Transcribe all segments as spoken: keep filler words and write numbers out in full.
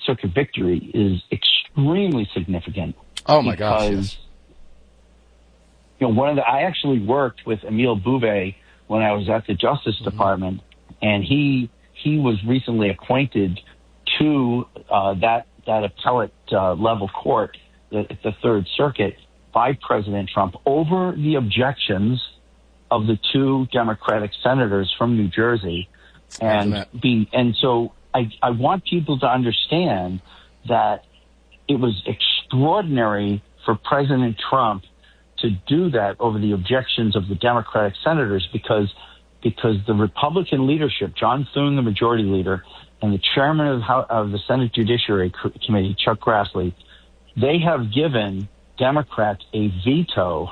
Circuit victory is extremely significant. Oh my gosh! Yes. You know, one of the I actually worked with Emile Bouvet when I was at the Justice mm-hmm. Department, and he he was recently appointed to uh, that that appellate uh, level court, the, the Third Circuit, by President Trump over the objections of the two Democratic senators from New Jersey, and being and so I I want people to understand that it was extraordinary for President Trump to do that over the objections of the Democratic senators because because the Republican leadership, John Thune, the majority leader, and the chairman of, House, of the Senate Judiciary Committee, Chuck Grassley, they have given Democrats a veto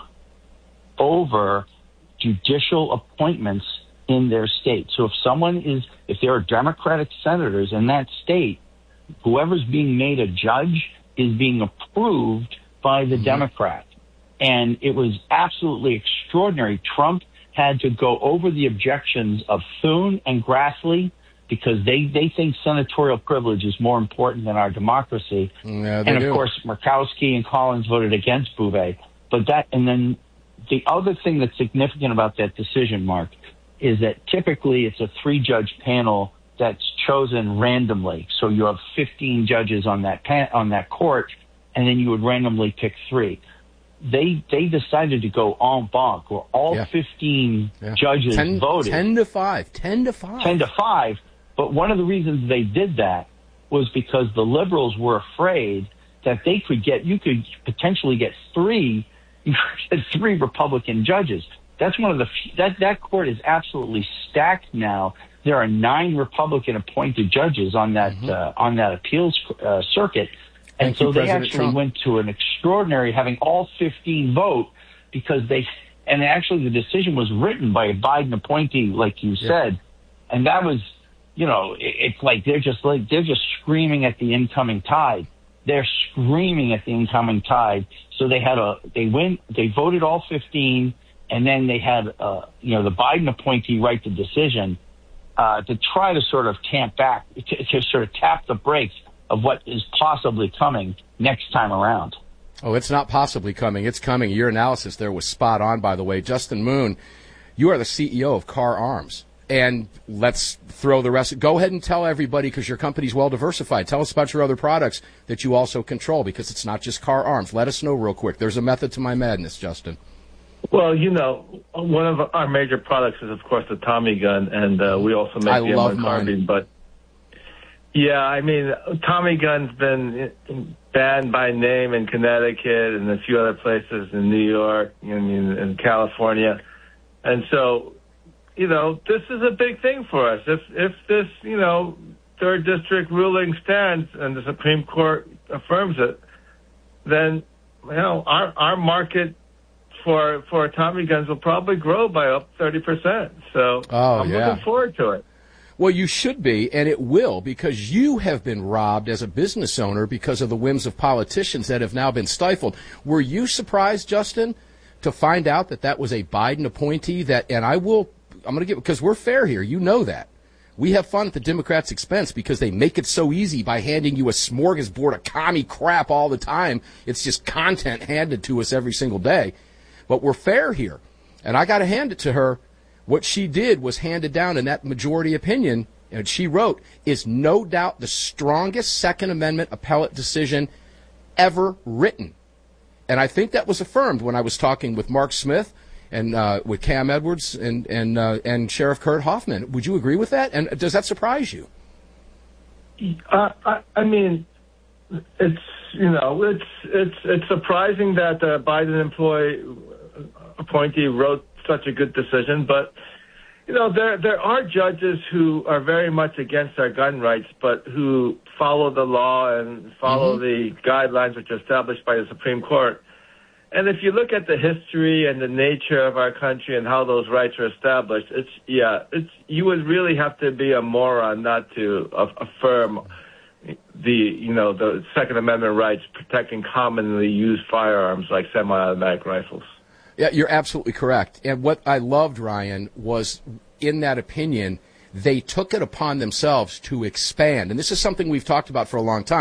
over judicial appointments in their state. So if someone is, if there are Democratic senators in that state, whoever's being made a judge is being approved by the mm-hmm. Democrat. And it was absolutely extraordinary. Trump had to go over the objections of Thune and Grassley because they, they think senatorial privilege is more important than our democracy. Yeah, and, of do. course, Murkowski and Collins voted against Bouvet. But that, and then the other thing that's significant about that decision, Mark, is that typically it's a three-judge panel that's chosen randomly. So you have fifteen judges on that pan, on that court, and then you would randomly pick three. They they decided to go en banc, where all yeah. fifteen yeah. judges ten, voted. Ten to five. Ten to five. Ten to five. But one of the reasons they did that was because the liberals were afraid that they could get, you could potentially get three, you could get three Republican judges. That's one of the, that, that court is absolutely stacked now. There are nine Republican appointed judges on that, mm-hmm. uh, on that appeals uh, circuit. And Thank so you, they President actually Trump. went to an extraordinary, having all fifteen vote, because they, and actually the decision was written by a Biden appointee, like you yeah. said. And that was, you know, it, it's like they're just like, they're just screaming at the incoming tide. They're screaming at the incoming tide. So they had a, they went, they voted all fifteen, and then they had, uh, you know, the Biden appointee write the decision uh, to try to sort of tamp back, to, to sort of tap the brakes of what is possibly coming next time around. Oh, it's not possibly coming. It's coming. Your analysis there was spot on, by the way. Justin Moon, you are the C E O of Kahr Arms. And let's throw the rest. Go ahead and tell everybody, because your company's well diversified. Tell us about your other products that you also control, because it's not just Kahr Arms. Let us know real quick. There's a method to my madness, Justin. Well, you know, one of our major products is, of course, the Tommy gun, and uh, we also make I the M love one mine. carbine. But yeah, I mean, Tommy gun's been banned by name in Connecticut and a few other places in New York and in, in California, and so, you know, this is a big thing for us. If if this, you know, third district ruling stands and the Supreme Court affirms it, then, you know, our our market for for Tommy guns will probably grow by up thirty percent. So oh, I'm yeah. looking forward to it. Well, you should be, and it will, because you have been robbed as a business owner because of the whims of politicians that have now been stifled. Were you surprised, Justin, to find out that that was a Biden appointee? That, and I will, I'm going to give, because we're fair here. You know that. We have fun at the Democrats' expense because they make it so easy by handing you a smorgasbord of commie crap all the time. It's just content handed to us every single day. But we're fair here, and I got to hand it to her. What she did was handed down in that majority opinion, and she wrote, is no doubt the strongest Second Amendment appellate decision ever written. And I think that was affirmed when I was talking with Mark Smith and uh, with Cam Edwards and and uh, and Sheriff Kurt Hoffman. Would you agree with that? And does that surprise you? Uh, I, I mean, it's, you know, it's it's it's surprising that the Biden employee appointee wrote such a good decision, but, you know, there there are judges who are very much against our gun rights, but who follow the law and follow mm-hmm. the guidelines which are established by the Supreme Court. And if you look at the history and the nature of our country and how those rights are established, it's, yeah, it's, you would really have to be a moron not to uh, affirm the, you know, the Second Amendment rights protecting commonly used firearms like semi-automatic rifles. Yeah, you're absolutely correct. And what I loved, Ryan, was in that opinion, they took it upon themselves to expand. And this is something we've talked about for a long time.